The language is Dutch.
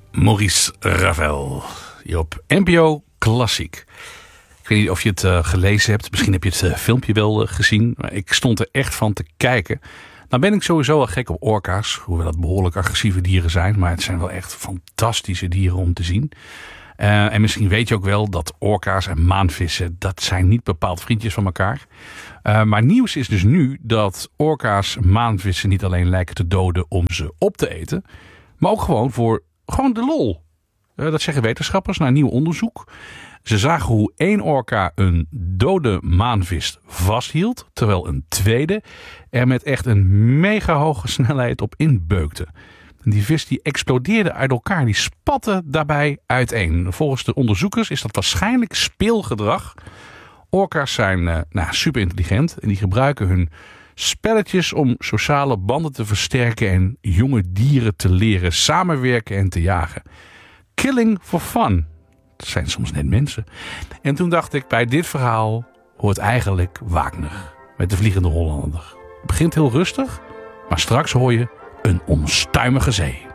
Maurice Ravel. Hier op NPO Klassiek. Ik weet niet of je het gelezen hebt. Misschien heb je het filmpje wel gezien. Maar ik stond er echt van te kijken. Nou ben ik sowieso al gek op orka's. Hoewel dat behoorlijk agressieve dieren zijn. Maar het zijn wel echt fantastische dieren om te zien. En misschien weet je ook wel dat orka's en maanvissen, dat zijn niet bepaald vriendjes van elkaar. Maar nieuws is dus nu dat orka's maanvissen niet alleen lijken te doden om ze op te eten. Maar ook gewoon de lol. Dat zeggen wetenschappers na nieuw onderzoek. Ze zagen hoe 1 orka een dode maanvis vasthield, terwijl een tweede er met echt een mega hoge snelheid op inbeukte. Die vis die explodeerde uit elkaar, die spatte daarbij uiteen. Volgens de onderzoekers is dat waarschijnlijk speelgedrag. Orka's zijn super intelligent en die gebruiken hun spelletjes om sociale banden te versterken en jonge dieren te leren samenwerken en te jagen. Killing for fun. Dat zijn soms net mensen. En toen dacht ik, bij dit verhaal hoort eigenlijk Wagner met de Vliegende Hollander. Het begint heel rustig, maar straks hoor je een onstuimige zee.